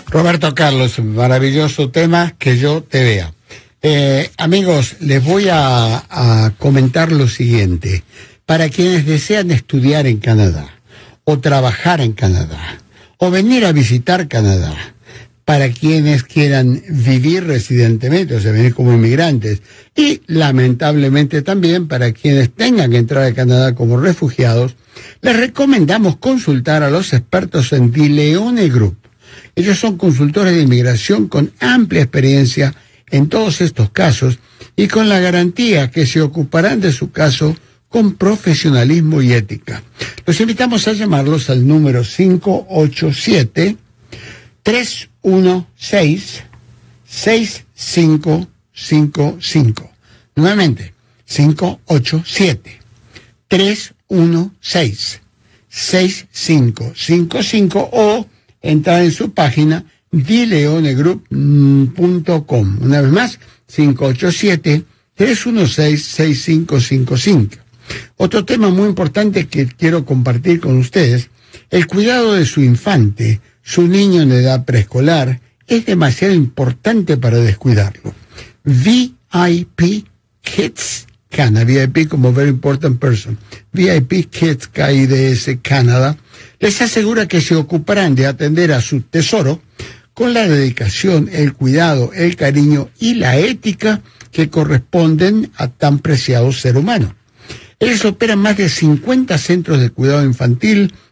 Roberto Carlos, maravilloso tema, Que yo te vea. Amigos, les voy a comentar lo siguiente. Para quienes desean estudiar en Canadá, o trabajar en Canadá, o venir a visitar Canadá, para quienes quieran vivir residentemente, o sea, venir como inmigrantes, y lamentablemente también para quienes tengan que entrar a Canadá como refugiados, les recomendamos consultar a los expertos en DeLeone Group. Ellos son consultores de inmigración con amplia experiencia en todos estos casos y con la garantía que se ocuparán de su caso con profesionalismo y ética. Los invitamos a llamarlos al número 587-316-6555. Nuevamente, 587-316-6555 o entrar en su página DeLeoneGroup.com. Una vez más, 587-316-6555. Otro tema muy importante que quiero compartir con ustedes, el cuidado de su infante, su niño en edad preescolar, es demasiado importante para descuidarlo. VIP Kids Canada, VIP como Very Important Person, VIP Kids KIDS Canada, les asegura que se ocuparán de atender a su tesoro con la dedicación, el cuidado, el cariño y la ética que corresponden a tan preciado ser humano. Ellos operan más de 50 centros de cuidado infantil